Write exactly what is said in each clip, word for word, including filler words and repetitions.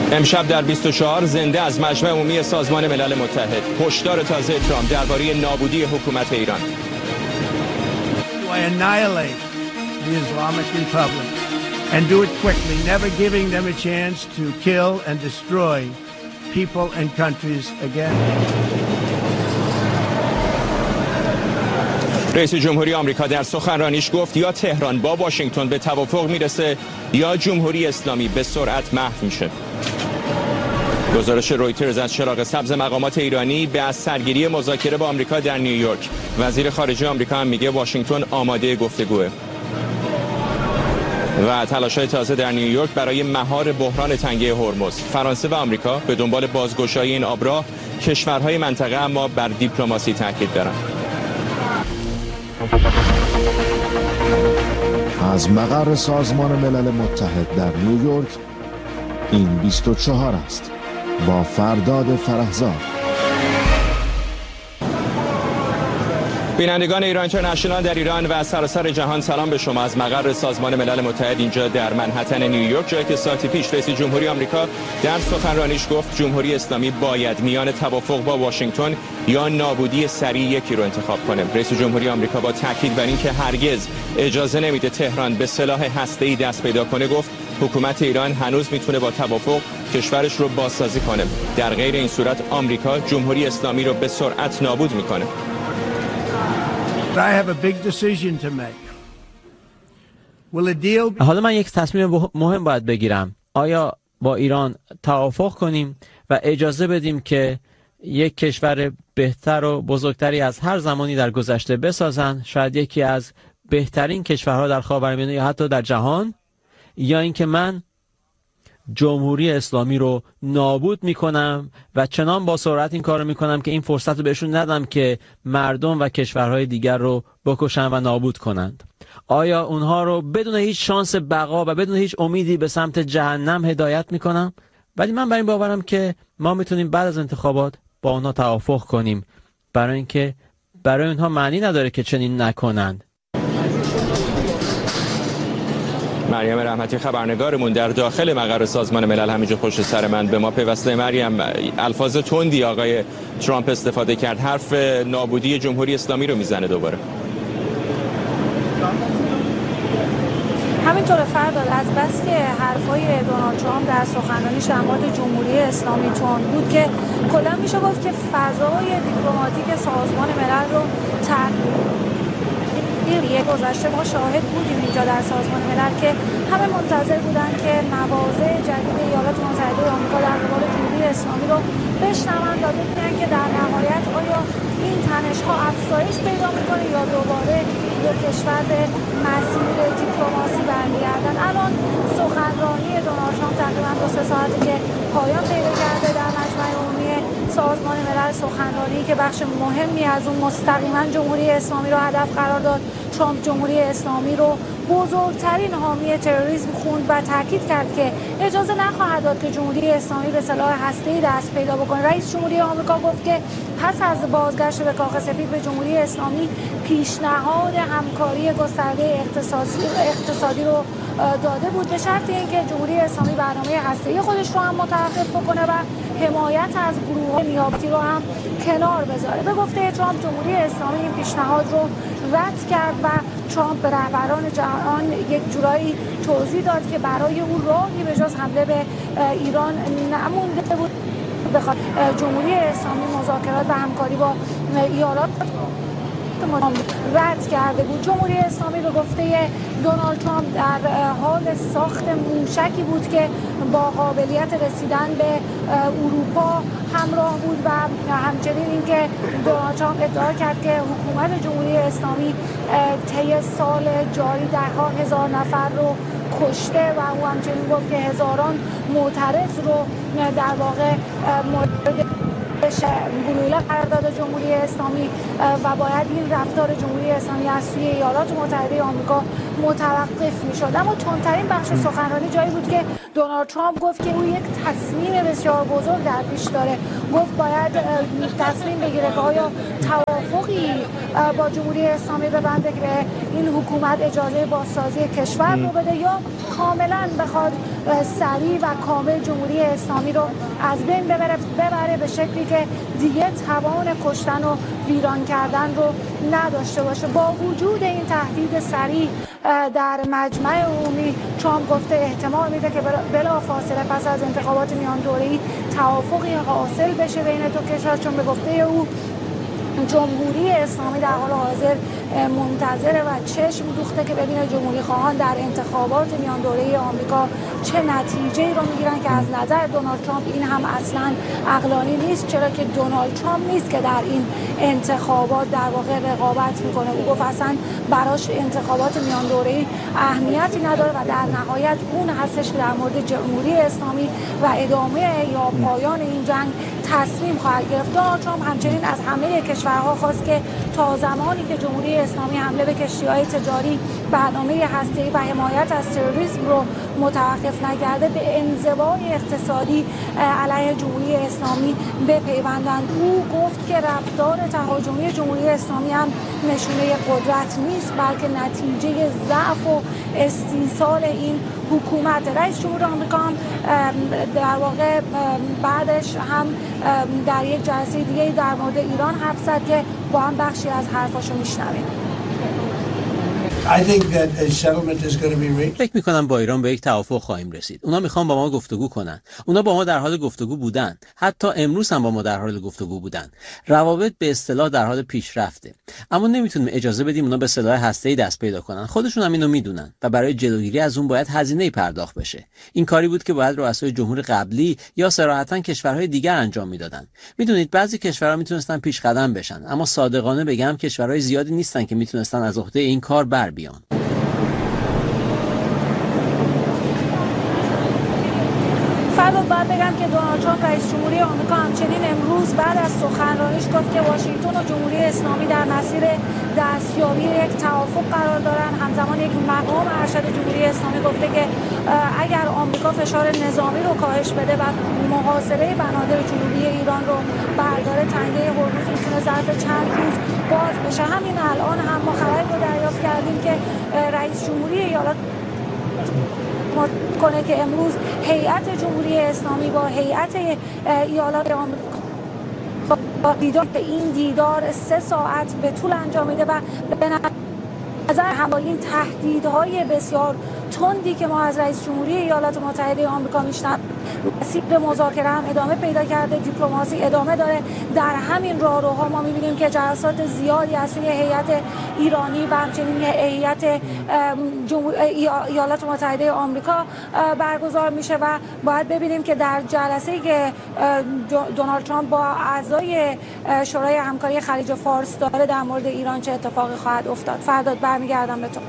امشب در بیست و چهار زنده از مجمع عمومی سازمان ملل متحد هشدار تازه ترامپ درباره نابودی حکومت ایران. Annihilate the Islamic Republic and do it quickly, never giving them a chance to kill and destroy people and countries again. رئیس جمهوری آمریکا در سخنرانیش گفت یا تهران با واشنگتن به توافق میرسه یا جمهوری اسلامی به سرعت محو میشه. گزارش رویترز از چراغ سبز مقامات ایرانی به از سرگیری مذاکره با آمریکا در نیویورک. وزیر خارجه آمریکا هم میگه واشنگتن آماده گفتگوه. و تلاش‌های تازه در نیویورک برای مهار بحران تنگه هرمز. فرانسه و آمریکا به دنبال بازگشایی این آبراه، کشورهای منطقه اما بر دیپلماسی تاکید دارند. از مقر سازمان ملل متحد در نیویورک این بیست و چهار است با فرداد فرهزاد. بینندگان ایران اینترنشنال در ایران و سراسر جهان سلام به شما از مقر سازمان ملل متحد اینجا در منهتن نیویورک، جایی که ساعتی پیش رئیس جمهوری آمریکا در سخنرانیش گفت جمهوری اسلامی باید میان توافق با واشنگتن یا نابودی سریع یکی رو انتخاب کنه. رئیس جمهوری آمریکا با تاکید بر اینکه هرگز اجازه نمیده تهران به سلاح هسته‌ای دست پیدا کنه گفت حکومت ایران هنوز میتونه با توافق کشورش رو بازسازی کنه. در غیر این صورت آمریکا جمهوری اسلامی رو به سرعت نابود میکنه. I have a big decision to make. Will a deal... حالا من یک تصمیم مهم باید بگیرم. آیا با ایران توافق کنیم و اجازه بدیم که یک کشور بهتر و بزرگتری از هر زمانی در گذشته بسازن، شاید یکی از بهترین کشورها در خاورمیانه یا حتی در جهان، یا اینکه من جمهوری اسلامی رو نابود میکنم و چنان با سرعت این کار رو میکنم که این فرصت رو بهشون ندم که مردم و کشورهای دیگر رو بکشن و نابود کنند. آیا اونها رو بدون هیچ شانس بقا و بدون هیچ امیدی به سمت جهنم هدایت میکنم؟ ولی من بر این باورم که ما میتونیم بعد از انتخابات با اونها توافق کنیم، برای اینکه برای اونها معنی نداره که چنین نکنند. مریم رحمتی خبرنگارمون در داخل مقر سازمان ملل همینجا پشت سر من به ما پیوسته. مریم، الفاظ تندی آقای ترامپ استفاده کرد، حرف نابودی جمهوری اسلامی رو میزنه دوباره. همینطور فرداد، از بس که حرفای دونالد ترامپ در سخنرانیش در مورد جمهوری اسلامی تند بود که کلا میشه گفت که فضای دیپلماتیک سازمان ملل رو تغییر یه گذشته ما شاهد بودیم اینجا در سازمان ملل که همه منتظر بودن که مواضع جدید ایالات متحده آمریکا در قبال جمهوری اسلامی رو بشنوند و ببینن که در نهایت آیا این تنش‌ها افزایش پیدا می‌کنه یا دوباره یک کشور به مسیر دیپلماسی برمیگردن. الان سخنرانی دونالد ترامپ تقریباً دو سه ساعته که پایان پیدا کرده در مجمع عمومی سازمان ملل، سخنرانی که بخش مهمی از اون مستقیما جمهوری اسلامی رو هدف قرار داد. ترامپ جمهوری اسلامی رو بزرگترین حامی تروریسم خوند و تاکید کرد که اجازه نخواهد داد که جمهوری اسلامی به سلاح هسته‌ای دست پیدا بکنه. رئیس جمهوری آمریکا گفت که پس از بازگشت به کاخ سفید به جمهوری اسلامی پیشنهاد همکاری گسترده اقتصادی اقتصادی رو داده بود به شرط اینکه جمهوری اسلامی برنامه هسته‌ای خودش رو هم متوقف بکنه و حمایت از گروه‌های نیابتی رو هم کنار بذاره. به گفته ترامپ جمهوری اسلامی این پیشنهاد رو رد کرد و ترامپ به رهبران جهان یک جورایی توضیح داد که برای اون راهی به جز حمله به ایران نمونده بود. بخاطر جمهوری اسلامی مذاکرات و همکاری با ایالات رد کرده بود. جمهوری اسلامی به گفته دونالد ترامپ در حال ساخت موشکی بود که با قابلیت رسیدن به اروپا همراه بود و همچنین اینکه دونالد ترامپ ادعا کرد که حکومت جمهوری اسلامی طی سال جاری ده‌ها هزار نفر رو کشته و او همچنین گفت که هزاران معترض رو در واقع مورد گلوله قرار داده جمهوری اسلامی و باید این رفتار جمهوری اسلامی از سوی ایالات متحده آمریکا متوقف میشد. اما تندترین بخش سخنرانی جایی بود که دونالد ترامپ گفت که او یک تصمیم بسیار بزرگ در پیش داره. گفت باید تصمیم بگیره که آیا توافق توافقی با جمهوری اسلامی ببنده که به این حکومت اجازه بازسازی کشور رو بده یا کاملا بخواد سریع و کامل جمهوری اسلامی رو از بین ببره ببره به شکلی که دیگه توان کشتن و ویران کردن رو نداشته باشه. با وجود این تهدید سریع در مجمع عمومی ترامپ گفته احتمال میده که بلافاصله پس از انتخابات میان دوره‌ای توافقی حاصل بشه بین دو کشور، چون به گفته او جمهوری اسلامی در حال حاضر منتظره و چشم دوخته که ببینه جمهوری خواهان در انتخابات میان دوره‌ای آمریکا چه نتیجه‌ای رو میگیرن که از نظر دونالد ترامپ این هم اصلاً عقلانی نیست، چرا که دونالد ترامپ نیست که در این انتخابات در واقع رقابت میکنه. او گفت اصلا براش انتخابات میان دوره‌ای اهمیتی نداره و در نهایت اون هستش که در مورد جمهوری اسلامی و ادامه یا پایان این جنگ تصمیم خواهد گرفت. دونالد ترامپ همچنین از همه کشورها خواست که تا زمانی که جمهوری اسلامی حمله به کشتی‌های تجاری، برنامه هسته‌ای و حمایت از تروریسم رو متوقف نکرده، به انزوای اقتصادی علیه جمهوری اسلامی بپیوندند. او گفت که رفتار تهاجمی جمهوری اسلامی هم نشونه قدرت نیست بلکه نتیجه ضعف و استیصال این حکومت. رئیس جمهور آمریکا هم در واقع بعدش هم در یک جلسه دیگه در مورد ایران حرف زد که با هم بخشی از حرفاشو میشنویم. فکر میکنم با ایران به یک توافق خواهیم رسید. اونا میخوان با ما گفتگو کنن. اونا با ما در حال گفتگو بودن. حتی امروز هم با ما در حال گفتگو بودن. روابط به اصطلاح در حال پیشرفته. اما نمیتونیم اجازه بدیم اونا به سلاح هسته‌ای دست پیدا کنن. خودشون هم اینو میدونن و برای جلوگیری از اون باید هزینه‌ای پرداخت بشه. این کاری بود که باید رؤسای جمهور قبلی یا صراحتاً کشورهای دیگر انجام میدادن. میدونید بعضی کشورها میتونستن پیشقدم بشن، اما صادقانه بگم کشورهای زیادی نیستن که میتونستن از عهده این کار بر بیان. فردا باید بگم که دونالد ترامپ رئیس جمهوری آمریکا همچنین امروز بعد از سخنرانیش گفت که واشنگتن و جمهوری اسلامی در مسیر دستیابی یک توافق قرار دارن. همزمان یک مقام ارشد جمهوری اسلامی گفته که اگر آمریکا فشار نظامی رو کاهش بده و محاصره بنادر جنوبی ایران رو برداره، تنگه هرمز میتونه ظرف چند روز باز بشه. همین الان هم ما خبری رو دریافت کردیم که رئیس جمهوری ایالات کنه که امروز هیئت جمهوری اسلامی با هیئت ایالات آمریکا با دیدار به این دیدار سه ساعت به طول انجام میده و به نظر هم با این تهدیدهای بسیار تندی که ما از رئیس جمهوری ایالات متحده آمریکا میشنویم، مسیر مذاکره هم ادامه پیدا کرده، دیپلماسی ادامه داره. در همین راهروها ما میبینیم که جلسات زیادی از سوی هیئت ایرانی و همچنین هیئت ایالات متحده آمریکا برگزار میشه و باید ببینیم که در جلسه‌ای که دونالد ترامپ با اعضای شورای همکاری خلیج فارس داره در مورد ایران چه اتفاقی خواهد افتاد. فرداد برمیگردم به تو.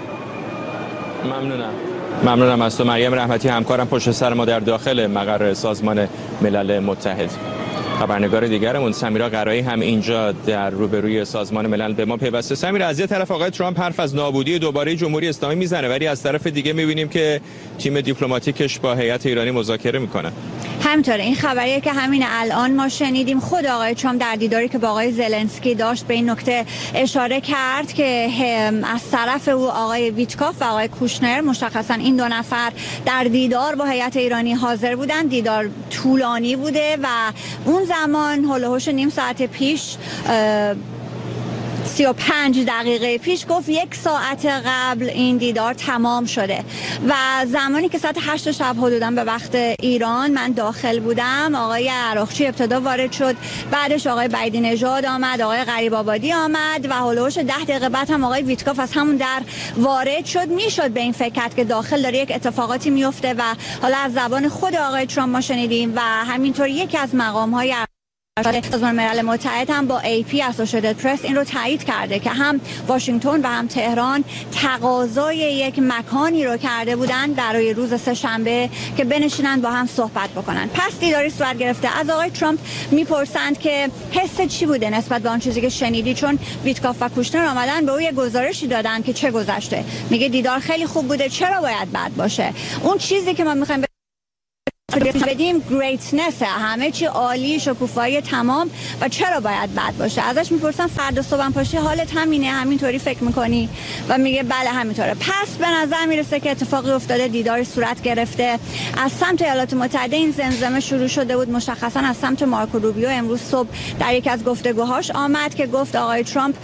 ممنونم. ممنونم از تو مریم رحمتی، همکارم پشت سر ما در داخل مقر سازمان ملل متحد. خبرنگار دیگرمون سمیرا قرایی هم اینجا در روبروی سازمان ملل به ما پیوسته. سمیرا، از یه طرف آقای ترامپ حرف از نابودی دوباره جمهوری اسلامی میزنه، ولی از طرف دیگه میبینیم که تیم دیپلماتیکش با هیئت ایرانی مذاکره میکنه. همینطوره، این خبریه که همین الان ما شنیدیم. خود آقای ترامپ در دیداری که با آقای زلنسکی داشت به این نکته اشاره کرد که از طرف او آقای ویتکاف و آقای کوشنر، مشخصا این دو نفر در دیدار با هیئت ایرانی حاضر بودن. دیدار طولانی بوده و اون زمان هولوحش نیم ساعت پیش سی و پنج دقیقه پیش گفت یک ساعت قبل این دیدار تمام شده و زمانی که ساعت هشت شب حدوداً به وقت ایران من داخل بودم، آقای عراقچی ابتدا وارد شد، بعدش آقای بایدی نژاد آمد، آقای غریب آبادی آمد و هولوش ده دقیقه بعد هم آقای ویتکاف از همون در وارد شد. میشد به این فکر کرد که داخل داره یک اتفاقاتی میفته و حالا از زبان خود آقای ترامپ ما شنیدیم و همینطور یکی از مقام‌های سازمان ملل متحد هم با ای پی اسوشییتد پرس این رو تایید کرده که هم واشنگتن و هم تهران تقاضای یک مکانی رو کرده بودن برای روز سه‌شنبه که بنشینن با هم صحبت بکنن. پس دیداری صورت گرفته. از آقای ترامپ میپرسند که حس چی بوده نسبت به آن چیزی که شنیدی، چون ویتکاف و کوشنر آمدن به او یک گزارشی دادن که چه گذشته. میگه دیدار خیلی خوب بوده، چرا باید بد باشه؟ اون چیزی که ما میخوایم بدیم گریتنس، همه چی عالی، شکوفایی تمام و چرا باید بد باشه. ازش میپرسن فردا صبح پاشی حالت همینه، همینطوری فکر میکنی؟ و میگه بله همینطوره. پس به نظر میرسه که اتفاقی افتاده، دیداری صورت گرفته. از سمت ایالات متحده این زمزمه شروع شده بود، مشخصا از سمت مارکو روبیو. امروز صبح در یک از گفتگوهاش آمد که گفت آقای ترامپ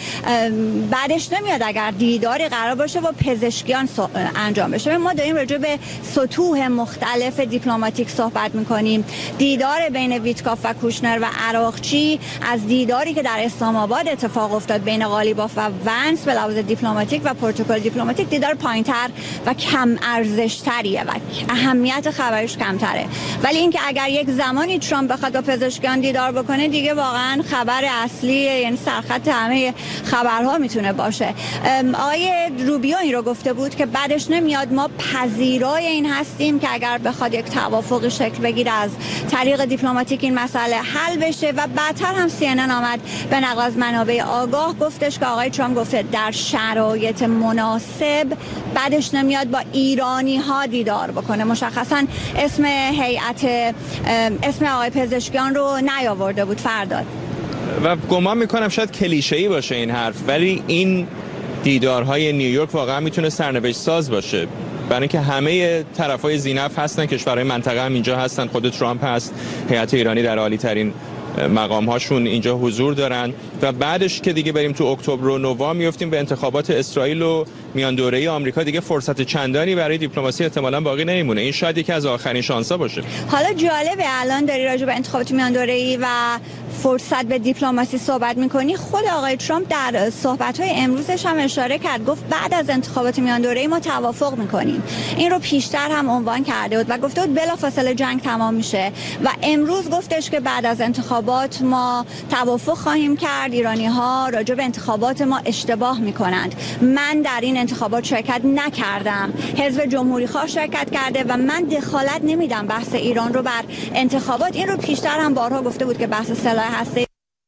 بعدش نمیاد اگر دیداری قرار باشه با پزشکیان انجام بشه. ما داریم راجع به سطوح مختلف دیپلماتیک صحبت میکنیم. دیدار بین ویتکاف و کوشنر و عراقچی از دیداری که در اسلام آباد اتفاق افتاد بین قالیباف و ونس به لحاظ دیپلماتیک و پروتکل دیپلماتیک دیدار پایینتر و کم ارزش تریه و اهمیت خبرش کمتره. ولی اینکه اگر یک زمانی ترامپ بخواد با پزشکان دیدار بکنه دیگه واقعا خبر اصلی، یعنی سرخط همه خبرها میتونه باشه. آقای روبیو این رو گفته بود که بعدش نمیاد، ما پذیرای این هستیم که اگر بخواد یک توافقی شکل بگیره از طریق دیپلماتیک این مسئله حل بشه. و بعدتر هم سی ان ان آمد به نقل از منابع آگاه گفتش که آقای ترامپ گفته در شرایط مناسب بعدش نمیاد با ایرانی ها دیدار بکنه. مشخصا اسم هیئت اسم آقای پزشکیان رو نیاورده بود فرداد. و گمان میکنم شاید کلیشه‌ای باشه این حرف، ولی این دیدارهای نیویورک واقعا میتونه سرنوشت ساز باشه، برای اینکه همه طرفای زینف هستن، کشورهای منطقه هم اینجا هستن، خود ترامپ هست، هیئت ایرانی در عالی ترین مقام هاشون اینجا حضور دارن. و بعدش که دیگه بریم تو اکتبر و نوامبر میافتیم به انتخابات اسرائیل و میان دوره‌ای آمریکا، دیگه فرصت چندانی برای دیپلماسی احتمالاً باقی نمیمونه. این شاید یکی از آخرین شانس‌ها باشه. حالا جالبه الان داری راجع به انتخابات میان دوره‌ای و فرصت به دیپلماسی صحبت میکنی. خود آقای ترامپ در صحبت‌های امروزش هم اشاره کرد، گفت بعد از انتخابات میان دوره‌ای ما توافق میکنیم. این رو پیشتر هم عنوان کرده بود و گفته بود بلافاصله جنگ تمام میشه و امروز گفتش که بعد از انتخابات ما توافق خواهیم کرد. ایرانی‌ها راجع به انتخابات ما اشتباه میکنند. من در این انتخابات شرکت نکردم، حزب جمهوری‌خواه شرکت کرده و من دخالت نمیدم بحث ایران رو بر انتخابات. این رو پیشتر هم بارها گفته بود که بحث سلاح هسته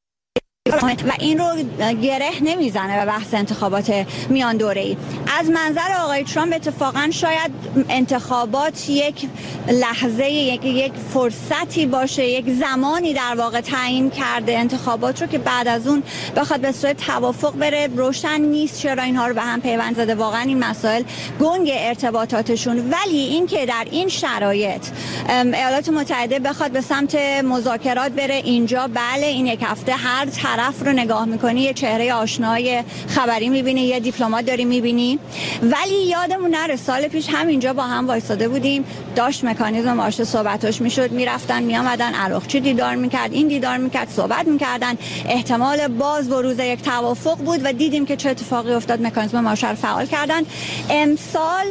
و این رو گره نمیزنه به بحث انتخابات میان دوره‌ای. از منظر آقای ترامپ اتفاقا شاید انتخابات یک لحظه، یک یک فرصتی باشه، یک زمانی در واقع تعیین کرده انتخابات رو که بعد از اون بخواد به صورت توافق بره. روشن نیست چرا اینها رو به هم پیوند زده، واقعا این مسائل گنگ ارتباطاتشون. ولی اینکه در این شرایط ایالات متحده بخواد به سمت مذاکرات بره اینجا، بله این یک هفته هر طرف رو نگاه میکنی یه چهره آشنای خبری میبینی، یه دیپلمات داری میبینی. ولی یادمون نره سال پیش همینجا با هم وایساده بودیم، داشت مکانیزم مارش صحبتاش میشد، میرفتن میامدن، عراقچی دیدار میکرد، این دیدار میکرد، صحبت میکردن، احتمال باز بروز یک توافق بود و دیدیم که چه اتفاقی افتاد، مکانیزم مارش رو فعال کردن. امسال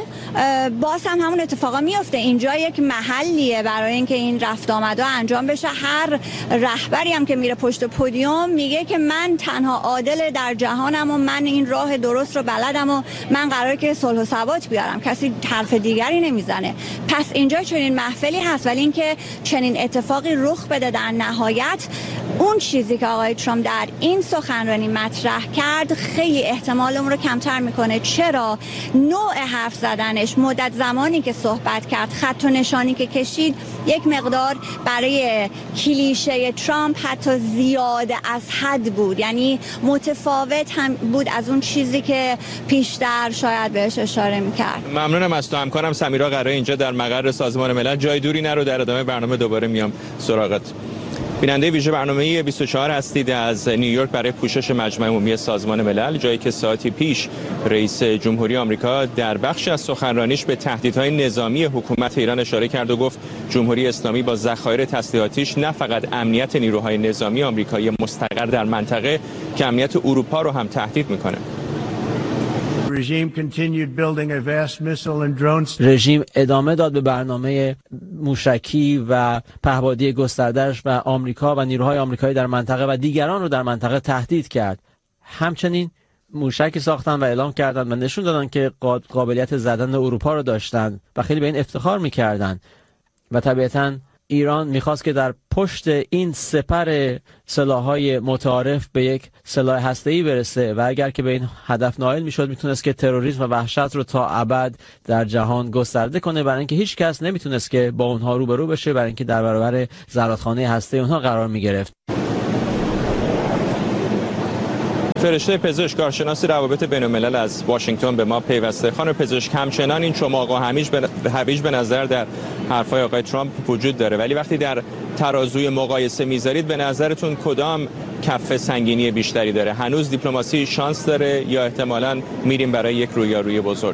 باز هم همون اتفاقا میفته. اینجا یک محلیه برای اینکه این رفت آمدها انجام بشه. هر رهبری هم که میره پشت پودیوم میگه که من تنها عادل در جهانم و من این راه درست رو بلدم و من قراره که صلح و ثبات بیارم، کسی حرف دیگری نمیزنه. پس اینجا چنین محفلی هست، ولی اینکه چنین اتفاقی رخ بده در نهایت، اون چیزی که آقای ترامپ در این سخنرانی مطرح کرد خیلی احتمال اون رو کمتر میکنه. چرا؟ نوع حرف زدنش، مدت زمانی که صحبت کرد، خط و نشانی که کشید یک مقدار برای کلیشه ترامپ حتی زیاده از حد بود، یعنی متفاوت هم بود از اون چیزی که پیشتر شاید بهش اشاره میکرد. ممنونم از تو همکارم سمیرا قراره اینجا در مقر سازمان ملل. جای دوری نرو، در ادامه برنامه دوباره میام سراغت. بیننده ویژه برنامه بیست و چهار هستید از نیویورک برای پوشش مجمع عمومی سازمان ملل، جایی که ساعتی پیش رئیس جمهوری آمریکا در بخشی از سخنرانیش به تهدیدهای نظامی حکومت ایران اشاره کرد و گفت جمهوری اسلامی با ذخایر تسلیحاتیش نه فقط امنیت نیروهای نظامی آمریکایی مستقر در منطقه که امنیت اروپا رو هم تهدید میکنه. رژیم ادامه داد به برنامه موشکی و پهپادی گسترده‌اش و آمریکا و نیروهای آمریکایی در منطقه و دیگران رو در منطقه تهدید کرد. همچنین موشکی ساختن و اعلام کردند و نشون دادن که قابلیت زدن اروپا رو داشتن و خیلی به این افتخار می‌کردن و طبیعتاً ایران میخواست که در پشت این سپر سلاح‌های متعارف به یک سلاح هسته‌ای برسه و اگر که به این هدف نائل میشد میتونست که تروریسم و وحشت رو تا ابد در جهان گسترده کنه، برای اینکه هیچ کس نمیتونست که با اونها روبرو بشه، برای اینکه در برابر زرادخانه هسته‌ای اونها قرار میگرفت. فرشته پزشک کارشناس روابط بین‌الملل از واشنگتن به ما پیوسته. خانم پزشک، همچنان این چماق و هویج به هویج به نظر در حرفای آقای ترامپ وجود داره، ولی وقتی در ترازوی مقایسه میذارید به نظرتون کدام کفه سنگینی بیشتری داره؟ هنوز دیپلماسی شانس داره یا احتمالاً میریم برای یک رویارویی بزرگ؟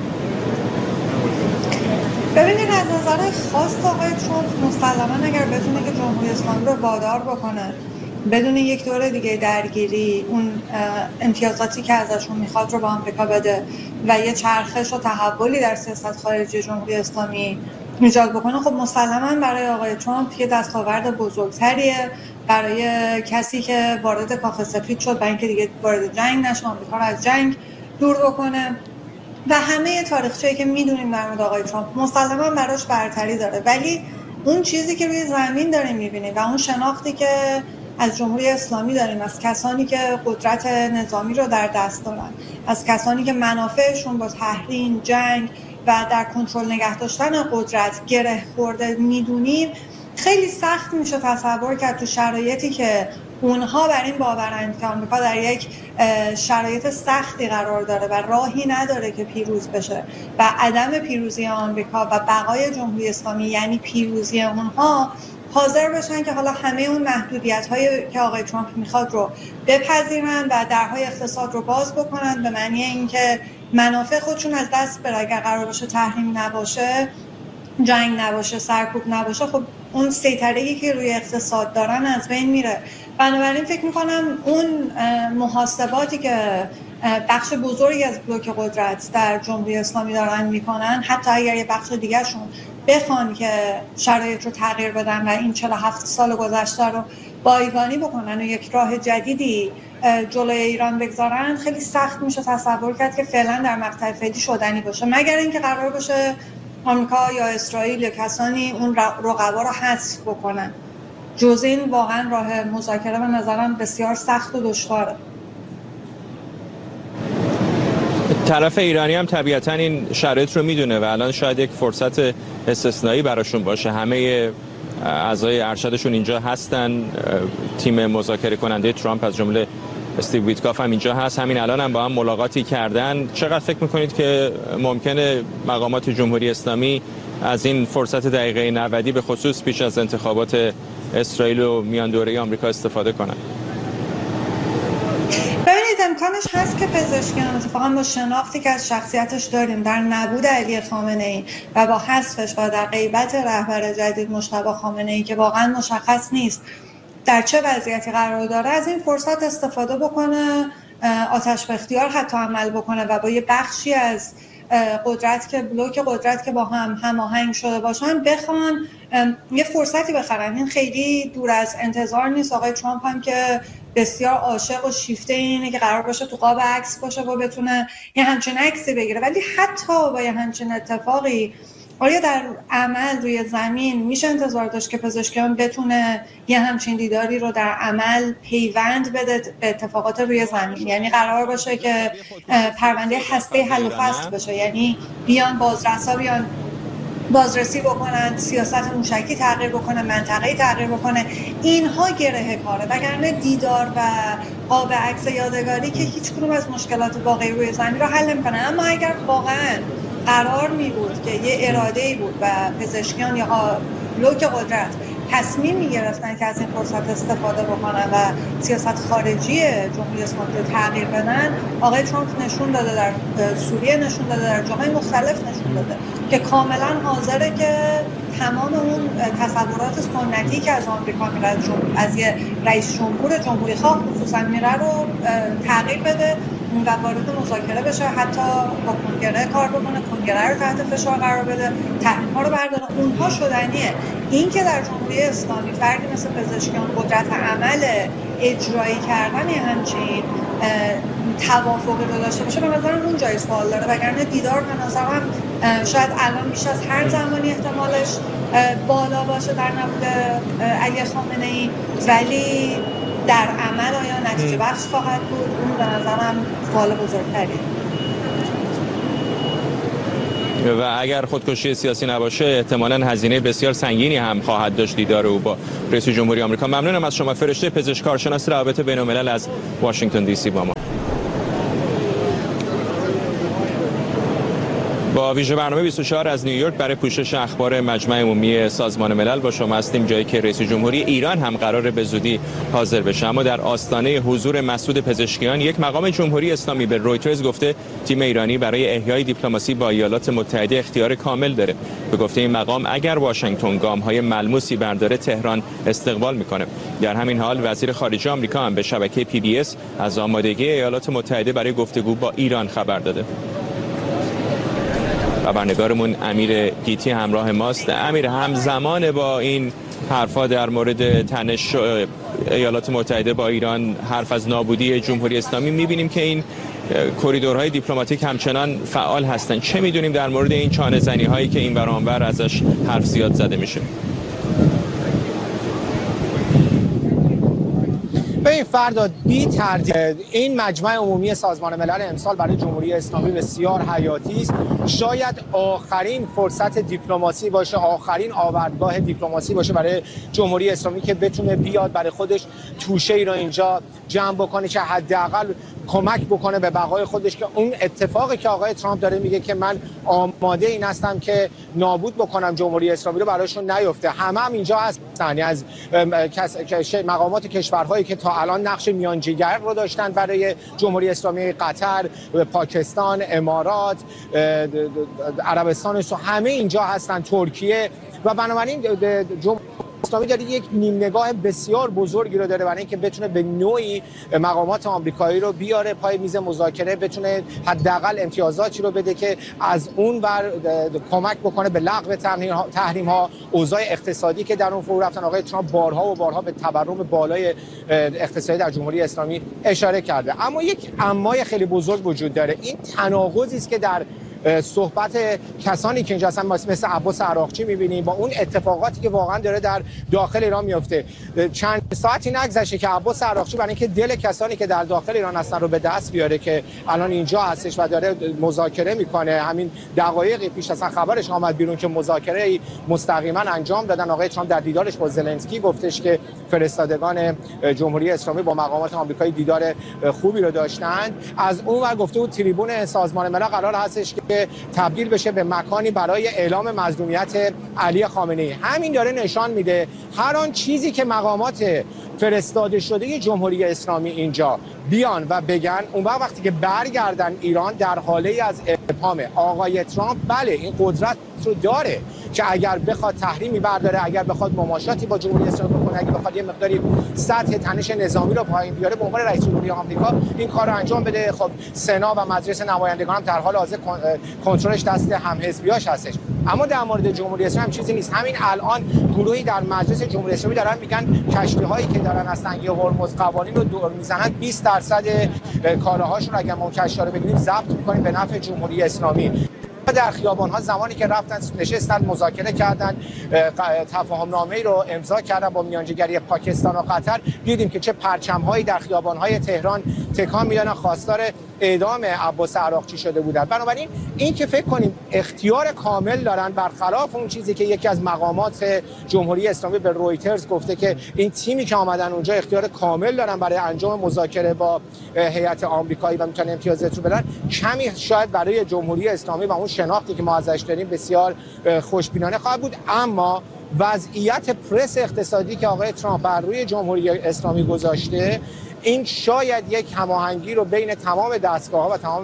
ببینید، از نظر خاص آقای ترامپ مسلماً اگر بتونه که جمهوری اسلامی رو وادار بکنه بدون یک دوره دیگه درگیری اون امتیازاتی که ازشون میخواد رو به آمریکا بده و یه چرخش و تحولی در سیاست خارجی جمهوری اسلامی ایجاد بکنه، خب مسلماً برای آقای ترامپ یه دستاورد بزرگتریه، برای کسی که وارد کاخ سفید شد برای اینکه دیگه وارد جنگ نشه، آمریکا رو از جنگ دور بکنه و همه تاریخچه‌ای که میدونیم در مورد آقای ترامپ مسلماً براش برتری داره. ولی اون چیزی که روی زمین داریم میبینیم و اون شناختی که از جمهوری اسلامی داریم، از کسانی که قدرت نظامی رو در دست دارن، از کسانی که منافعشون با تحریم، جنگ و در کنترل نگه داشتن قدرت گره خورده میدونیم، خیلی سخت میشه تصور کرد تو شرایطی که اونها بر این باورند که آمریکا در یک شرایط سختی قرار داره و راهی نداره که پیروز بشه و عدم پیروزی آمریکا و بقای جمهوری اسلامی یعنی پیروزی اونها، حاضر بشن که حالا همه اون محدودیت‌هایی که آقای ترامپ میخواد رو بپذیرن و درهای اقتصاد رو باز بکنن، به معنی اینکه منافع خودشون از دست بره. اگر قرار باشه تحریم نباشه، جنگ نباشه، سرکوب نباشه، خب اون سیطره‌ای که روی اقتصاد دارن از بین میره. بنابراین فکر میکنم اون محاسباتی که بخش بزرگی از بلوک قدرت در جمهوری اسلامی دارن میکنن، حتی اگر یه بخش دیگه شون بخوان که شرایط رو تغییر بدن و این چهل و هفت سال گذشته رو بایگانی بکنن و یک راه جدیدی جلوی ایران بگذارن، خیلی سخت میشه تصور کرد که فعلا در مقطع فعلی شدنی باشه، مگر اینکه قرار باشه آمریکا یا اسرائیل یا کسانی اون رقبا رو حذف بکنن. جز این واقعا راه مذاکره به نظرم بسیار سخت و دشواره. طرف ایرانی هم طبیعتا این شرایط رو میدونه و الان شاید یک فرصت استثنایی براشون باشه. همه اعضای ارشدشون اینجا هستن، تیم مذاکره کننده ترامپ از جمله استیو ویتکاف هم اینجا هست، همین الان هم با هم ملاقاتی کردن. چقدر فکر میکنید که ممکنه مقامات جمهوری اسلامی از این فرصت دقیقه نود به خصوص پیش از انتخابات اسرائیل و میان دوره آمریکا استفاده کنن؟ ببینید، امکانش هست که پزشکیان اتفاقا با شناختی که از شخصیتش داریم در نبود علی خامنه‌ای و با حذفش و در غیبت رهبر جدید مجتبی خامنه‌ای که واقعا مشخص نیست در چه وضعیتی قرار داره، از این فرصت استفاده بکنه، آتش به اختیار حتی عمل بکنه و با یه بخشی از قدرت که بلوک قدرت که با هم هماهنگ شده باشن بخوان یه فرصتی بخرن. این خیلی دور از انتظار نیست. آقای ترامپ هم که بسیار عاشق و شیفته اینه که قرار باشه تو قاب عکس باشه و بتونه یه همچین عکسی بگیره، ولی حتی با یه همچین اتفاقی آیا در عمل روی زمین میشه انتظار داشت که پزشکیان بتونه یه همچین دیداری رو در عمل پیوند بده به اتفاقات روی زمین؟ یعنی قرار باشه که پرونده هسته حل و فصل بشه، یعنی بیان بازرسا بیان بازرسی بکنن، سیاست موشکی تغییر بکنه، منطقه‌ای تغییر بکنه، اینها گره کاره، وگرنه دیدار و قاب عکس یادگاری که هیچ کدوم از مشکلات واقعی روی زمین رو حل نمی‌کنه. اما اگر واقعاً قرار می بود که یه اراده‌ای بود و پزشکیان یا بلوک قدرت تصمیم می گرفتن که از این فرصت استفاده بکنن و سیاست خارجی جمهوری اسلامی رو تغییر بدن، آقای ترامپ نشون داده، در سوریه نشون داده، در جاهای مختلف نشون داده که کاملا حاضره که تمام اون تصورات سنتی که از آمریکا میره، از یه رئیس جمهور جمهوری خواه خصوصا میره رو تغییر بده و وارد مذاکره بشه، حتی با کنگره کار بکنه، کنگره رو تحت فشار قرار بده، تحریم‌ها رو برداره. اونها شدنیه. این که در جمهوری اسلامی فردی مثل پزشکیان قدرت عمل اجرایی کردن همچین توافقی رو داشته باشه، به نظرم اون جای سوال داره. وگرنه دیدار به نظرم شاید الان بیش از هر زمانی احتمالش بالا باشه در نبود علی خامنه‌ای، ولی در عمل آیا نتیجه بخش خواهد بود؟ اون به نظرم سوال بزرگتریه. و اگر خودکشی سیاسی نباشه احتمالاً هزینه بسیار سنگینی هم خواهد داشت دیدار او با رئیس جمهوری آمریکا. ممنونم از شما. فرشته پزشک کارشناس روابط بین‌الملل از واشنگتن دی سی با ما. با ویژه برنامه بیست و چهار از نیویورک برای پوشش اخبار مجمع عمومی سازمان ملل با شما هستیم، جایی که رئیس جمهوری ایران هم قراره به زودی حاضر بشه. اما در آستانه حضور مسعود پزشکیان، یک مقام جمهوری اسلامی به رویترز گفته تیم ایرانی برای احیای دیپلماسی با ایالات متحده اختیار کامل داره. به گفته این مقام اگر واشنگتن گام‌های ملموسی برداره تهران استقبال میکنه. در همین حال وزیر خارجه آمریکا هم به شبکه پی بی اس از آمادگی ایالات متحده برای گفتگو با ایران خبر داده. خبرنگارمون امیر گیتی همراه ماست. امیر، همزمان با این حرفا در مورد تنش ایالات متحده با ایران، حرف از نابودی جمهوری اسلامی، می‌بینیم که این کریدورهای دیپلماتیک همچنان فعال هستند. چه می‌دونیم در مورد این چانه‌زنی‌هایی که این ور آن ور ازش حرف زیاد زده میشه؟ ببین فرداد، بی تردید این مجمع عمومی سازمان ملل امسال برای جمهوری اسلامی بسیار حیاتی است. شاید آخرین فرصت دیپلماسی باشه، آخرین آوردگاه دیپلماسی باشه برای جمهوری اسلامی که بتونه بیاد برای خودش توشه‌ای رو اینجا جمع بکنه که حداقل کمک بکنه به بقای خودش، که اون اتفاقی که آقای ترامپ داره میگه که من آماده این هستم که نابود بکنم جمهوری اسلامی رو، براشون نیفته. همه هم اینجا هستن، از مقامات کشورهایی که تا الان نقش میانجیگر رو داشتن برای جمهوری اسلامی، قطر، پاکستان، امارات، عربستان، همه اینجا هستن، ترکیه. و بنابراین جمهوری اسلامی داره یک نیم نگاه بسیار بزرگی رو داره برای اینکه بتونه به نوعی مقامات آمریکایی رو بیاره پای میز مذاکره، بتونه حداقل امتیازاتی رو بده که از اون ور کمک بکنه به لغو تحریم ها. اوضاع اقتصادی که در اون فرو رفتن، آقای ترامپ بارها و بارها به تورم بالای اقتصادی در جمهوری اسلامی اشاره کرده. اما یک امای خیلی بزرگ وجود داره. این تناقضی است که در صحبت کسانی که اینجا هستن مثل عباس عراقچی می‌بینیم با اون اتفاقاتی که واقعا داره در داخل ایران میفته. چند ساعتی نگذشته که عباس عراقچی برای اینکه دل کسانی که در داخل ایران هستن رو به دست بیاره که الان اینجا هستش و داره مذاکره میکنه، همین دقایقی پیش اصلا خبرش آمد بیرون که مذاکره مستقیما انجام دادن. آقای ترامپ در دیدارش با زلنسکی گفتش که فرستادگان جمهوری اسلامی با مقامات آمریکایی دیدار خوبی رو داشتند. از اون ور گفته بود تریبون سازمان ملل قرار هستش که تبدیل بشه به مکانی برای اعلام مظلومیت علی خامنه‌ای. همین داره نشان میده هر آن چیزی که مقامات فرستاده شده جمهوری اسلامی اینجا بیان و بگن، اون وقت وقتی که برگردن ایران در حاله از ابهام. آقای ترامپ بله این قدرت رو داره که اگر بخواد تحریمی برداره، اگر بخواد مماشاتی با جمهوری اسلامی بکنه، اگر بخواد یه مقداری سطح تنش نظامی رو پایین بیاره، به عنوان رئیس جمهوری آمریکا این کار رو انجام بده. خب سنا و مجلس نمایندگان هم در حال حاضر کنترلش دست هم‌حزبیاش هستش. اما در مورد جمهوری اسلامی هم چیزی نیست. همین الان گروهی در مجلس جمهوری اسلامی دارن میگن کشتی‌هایی که دارن از تنگه هرمز قوانین رو دور میزنن، بیست درصد کالاهاشون اگر ما کشتی‌ها رو بگیریم ضبط می‌کنیم به نفع جمهوری اسلامی. در خیابان‌ها زمانی که رفتن نشستن مذاکره کردن، تفاهم‌نامه‌ای رو امضا کردن با میانجیگری پاکستان و قطر، دیدیم که چه پرچم‌هایی در خیابان‌های تهران تکان میدن، خواستار اعدام عباس عراقچی شده بودن. بنابراین این که فکر کنیم اختیار کامل دارن، برخلاف اون چیزی که یکی از مقامات جمهوری اسلامی به رویترز گفته که این تیمی که آمدن اونجا اختیار کامل دارن برای انجام مذاکره با هیئت آمریکایی و میتونن امتیازات رو بدن، کمی شاید برای جمهوری اسلامی و اون شناختی که ما ازش داریم بسیار خوشبینانه خواهد بود. اما وضعیت پرس اقتصادی که آقای ترامپ بر روی جمهوری اسلامی گذاشته، این شاید یک هماهنگی رو بین تمام دستگاه‌ها و تمام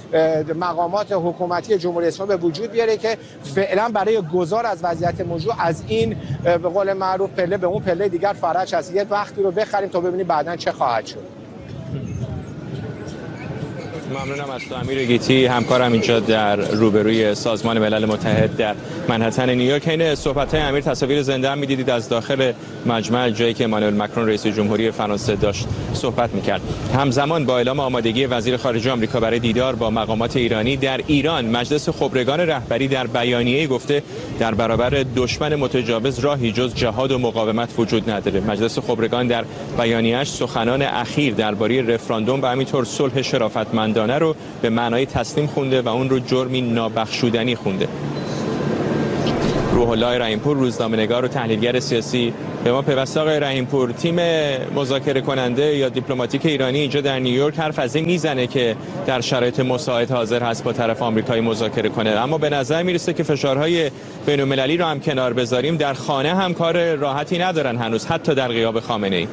مقامات حکومتی جمهوری اسلامی به وجود بیاره که فعلا برای گذار از وضعیت موجود از این به قول معروف پله به اون پله دیگر فرج هست. یه وقتی رو بخریم تا ببینیم بعداً چه خواهد شد. ممنونم از تو امیر گیتی، همکارم اینجا در روبروی سازمان ملل متحد در منهتن نیویورک. حین صحبت‌های امیر تصاویر زنده هم می‌دیدید از داخل مجمع، جایی که امانوئل مکرون رئیس جمهوری فرانسه داشت صحبت می‌کرد. همزمان با اعلام آمادگی وزیر خارجه آمریکا برای دیدار با مقامات ایرانی در ایران، مجلس خبرگان رهبری در بیانیه‌ای گفته در برابر دشمن متجاوز راهی جز جهاد و مقاومت وجود نداره. مجلس خبرگان در بیانیه‌اش سخنان اخیر درباره رفراندوم و همینطور صلح شرافتمندانه رو به معنای تسلیم خونده و اون رو جرمی نابخشودنی خونده. روح الله رحیمپور، روزنامه‌نگار و تحلیلگر سیاسی، به ما پیوسته. آقای رحیمپور، تیم مذاکره کننده یا دیپلماتیک ایرانی اینجا در نیویورک حرف از این میزنه که در شرایط مساعد حاضر هست با طرف آمریکایی مذاکره کنه، اما به نظر میرسه که فشارهای بین‌المللی رو هم کنار بذاریم، در خانه هم کار راحتی ندارن هنوز، حتی در غیاب خامنه‌ای.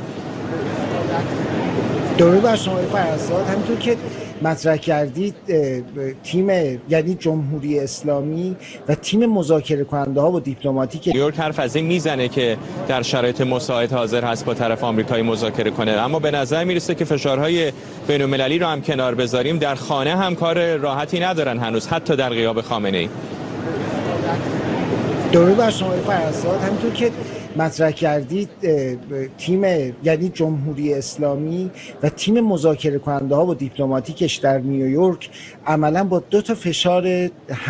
درود بر شما فرزاد. همونطور که مطرح کردید، تیم یعنی جمهوری اسلامی و تیم مذاکره کننده ها و دیپلماتیک نیویورک حرف از این میزنه که در شرایط مساعد حاضر هست با طرف آمریکایی مذاکره کنه، اما به نظر میرسه که فشارهای بین‌المللی رو هم کنار بذاریم، در خانه هم کار راحتی ندارن هنوز، حتی در غیاب خامنه‌ای. درود بر شما فرزاد. همونطور که مطرح کردید، تیم یعنی جمهوری اسلامی و تیم مذاکره کننده ها و دیپلماتیکش در نیویورک عملاً با دو تا فشار